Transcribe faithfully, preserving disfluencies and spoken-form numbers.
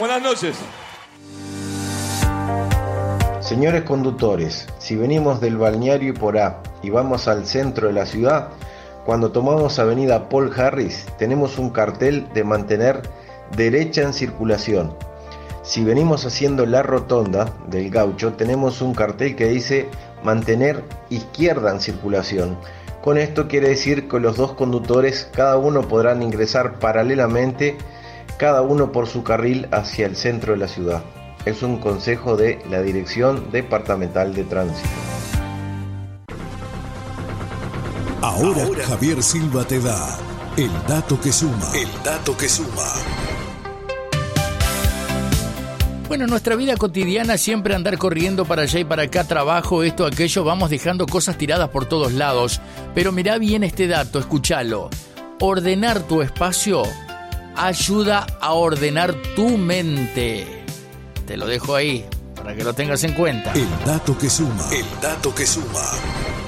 Buenas noches. Señores conductores, si venimos del balneario Iporá y vamos al centro de la ciudad, cuando tomamos avenida Paul Harris tenemos un cartel de mantener derecha en circulación. Si venimos haciendo la rotonda del Gaucho tenemos un cartel que dice mantener izquierda en circulación. Con esto quiere decir que los dos conductores cada uno podrán ingresar paralelamente, cada uno por su carril hacia el centro de la ciudad. Es un consejo de la Dirección Departamental de Tránsito. Ahora, Ahora Javier Silva te da el dato que suma. El dato que suma. Bueno, en nuestra vida cotidiana siempre andar corriendo para allá y para acá, trabajo, esto, aquello, vamos dejando cosas tiradas por todos lados. Pero mirá bien este dato, escúchalo. Ordenar tu espacio ayuda a ordenar tu mente. Te lo dejo ahí, para que lo tengas en cuenta. El dato que suma. El dato que suma.